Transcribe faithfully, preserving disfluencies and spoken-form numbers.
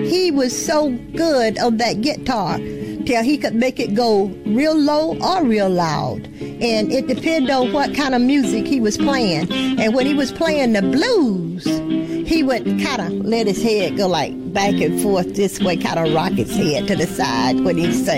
he was so good on that guitar till he could make it go real low or real loud. And it depended on what kind of music he was playing. And when he was playing the blues, he would kind of let his head go like back and forth this way, kind of rock his head to the side when he sang.